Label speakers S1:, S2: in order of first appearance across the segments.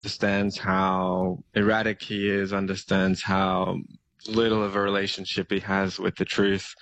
S1: understands how erratic he is, understands how little of a relationship he has with the truth.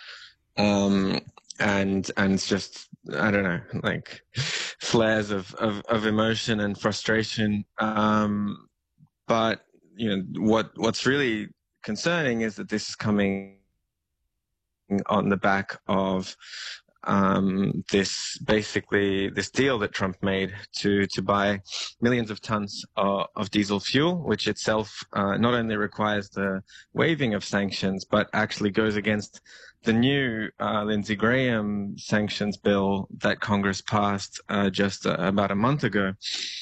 S1: And it's just, I don't know, like flares of emotion and frustration. But what's really concerning is that this is coming on the back of this deal that Trump made to buy millions of tons of diesel fuel, which itself not only requires the waiving of sanctions, but actually goes against the new Lindsey Graham sanctions bill that Congress passed just about a month ago.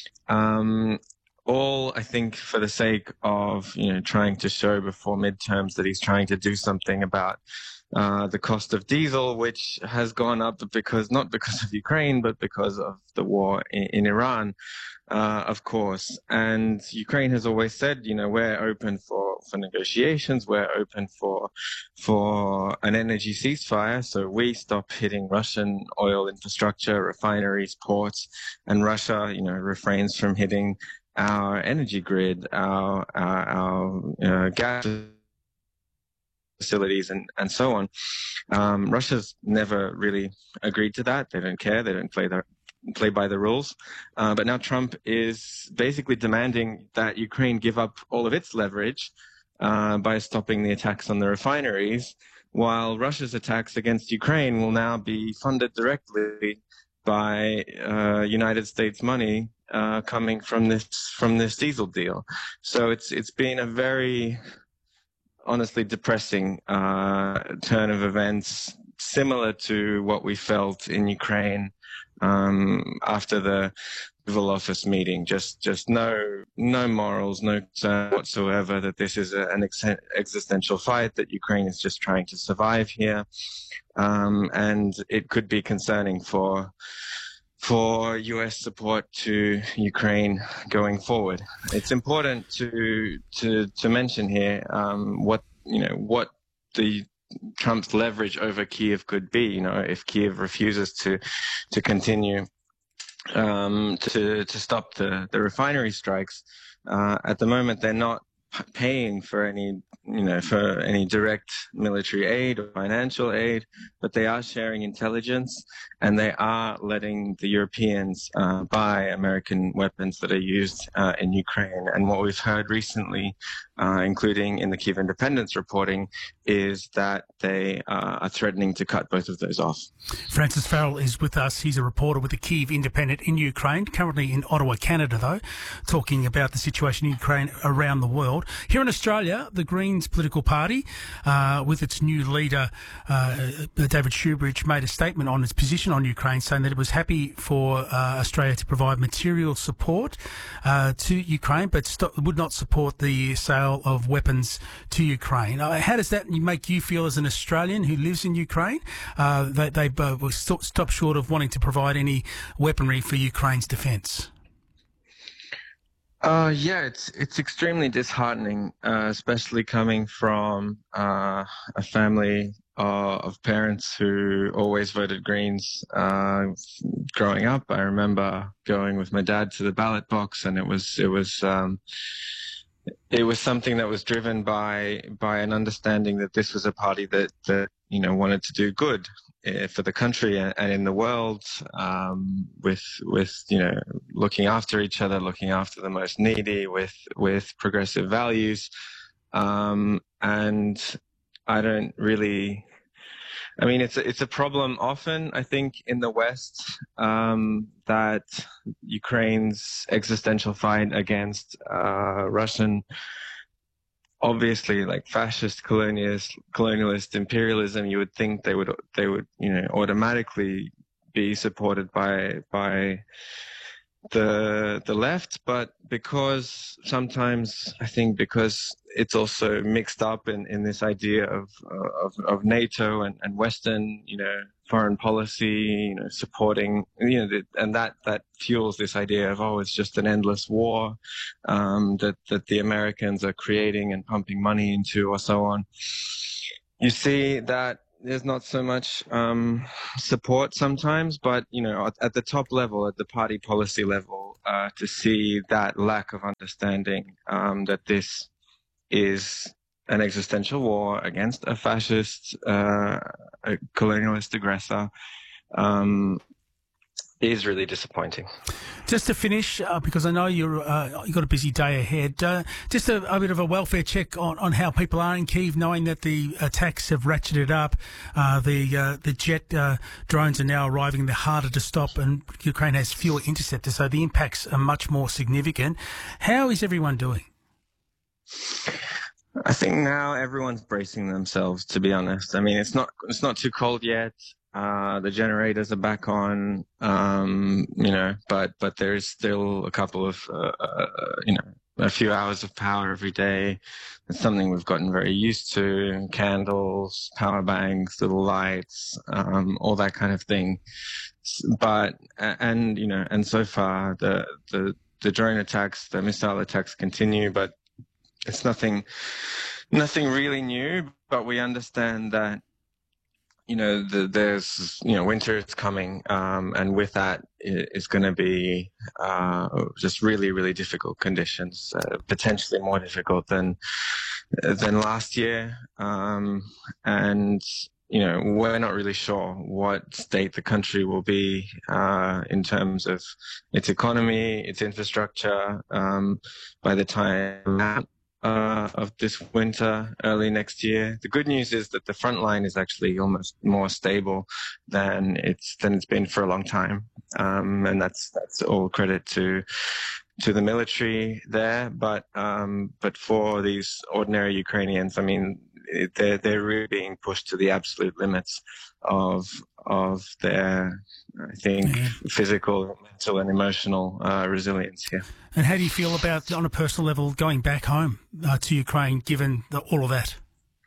S1: All, I think, for the sake of trying to show before midterms that he's trying to do something about the cost of diesel, which has gone up not because of Ukraine, but because of the war in Iran, of course. And Ukraine has always said, we're open for negotiations, we're open for an energy ceasefire, so we stop hitting Russian oil infrastructure, refineries, ports, and Russia, refrains from hitting our energy grid, our gas facilities and so on. Russia's never really agreed to that. They don't care. They don't play by the rules. But now Trump is basically demanding that Ukraine give up all of its leverage by stopping the attacks on the refineries, while Russia's attacks against Ukraine will now be funded directly by United States money coming from this diesel deal. So it's been a very honestly depressing turn of events, similar to what we felt in Ukraine after the Oval Office meeting. Just no morals, no concern whatsoever that this is an existential fight, that Ukraine is just trying to survive here, and it could be concerning for U.S. support to Ukraine going forward. It's important to mention here what the Trump's leverage over Kyiv could be. If Kyiv refuses to continue to stop the refinery strikes, at the moment they're not paying for any direct military aid or financial aid, but they are sharing intelligence, and they are letting the Europeans buy American weapons that are used in Ukraine. And what we've heard recently, including in the Kyiv Independence reporting, is that they are threatening to cut both of those off.
S2: Francis Farrell is with us. He's a reporter with the Kyiv Independent in Ukraine, currently in Ottawa, Canada, though, talking about the situation in Ukraine around the world. Here in Australia, the Greens political party, with its new leader, David Shoebridge, made a statement on its position on Ukraine, saying that it was happy for Australia to provide material support to Ukraine, but would not support the sale of weapons to Ukraine. How does that make you feel as an Australian who lives in Ukraine? They stopped short of wanting to provide any weaponry for Ukraine's defence.
S1: Yeah, it's extremely disheartening, especially coming from a family of parents who always voted Greens. Growing up, I remember going with my dad to the ballot box, and it was something that was driven by an understanding that this was a party that wanted to do good for the country and in the world, with looking after each other, looking after the most needy, with progressive values, and I don't really. I mean, it's a problem often, I think, in the West, that Ukraine's existential fight against Russian, obviously, like fascist colonialist imperialism, you would think they would automatically be supported by the left, but because sometimes I think because it's also mixed up in this idea of NATO and Western foreign policy, supporting and that fuels this idea of it's just an endless war that the Americans are creating and pumping money into, or so on. You see that there's not so much support sometimes, but at the top level, at the party policy level, to see that lack of understanding that this is an existential war against a fascist, a colonialist aggressor, is really disappointing.
S2: Just to finish, because I know you've got a busy day ahead, just a bit of a welfare check on how people are in Kyiv, knowing that the attacks have ratcheted up. The jet drones are now arriving. They're harder to stop, and Ukraine has fewer interceptors, so the impacts are much more significant. How is everyone doing?
S1: I think now everyone's bracing themselves, to be honest. I mean, it's not too cold yet. The generators are back on, but there's still a couple of, a few hours of power every day. It's something we've gotten very used to. Candles, power banks, little lights, all that kind of thing. But, and so far the drone attacks, the missile attacks continue, but it's nothing really new. But we understand that, there's winter is coming, and with that it's going to be just really, really difficult conditions, potentially more difficult than last year, and we're not really sure what state the country will be in terms of its economy, its infrastructure, by the time of this winter, early next year. The good news is that the front line is actually almost more stable than it's been for a long time, and that's all credit to the military there. But for these ordinary Ukrainians, I mean, they're really being pushed to the absolute limits of their, I think, physical, mental, and emotional resilience here.
S2: And how do you feel about, on a personal level, going back home to Ukraine, given all of that?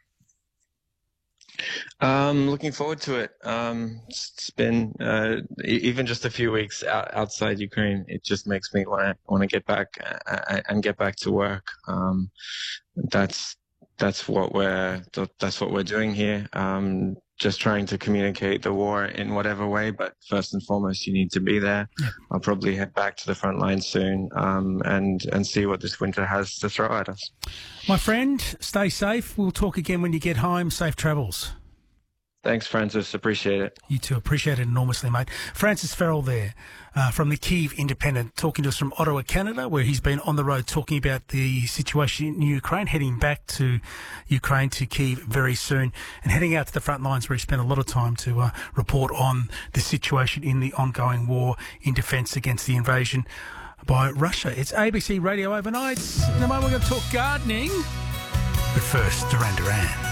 S1: Looking forward to it. It's been even just a few weeks outside Ukraine. It just makes me want to get back and get back to work. That's what we're doing here. Just trying to communicate the war in whatever way, but first and foremost, you need to be there. Yeah. I'll probably head back to the front line soon, and see what this winter has to throw at us.
S2: My friend, stay safe. We'll talk again when you get home. Safe travels.
S1: Thanks, Francis. Appreciate it.
S2: You too. Appreciate it enormously, mate. Francis Farrell there from the Kyiv Independent, talking to us from Ottawa, Canada, where he's been on the road talking about the situation in Ukraine, heading back to Ukraine, to Kyiv very soon, and heading out to the front lines where he spent a lot of time to report on the situation in the ongoing war in defence against the invasion by Russia. It's ABC Radio Overnights. In a moment, we're going to talk gardening. But first, Duran Duran.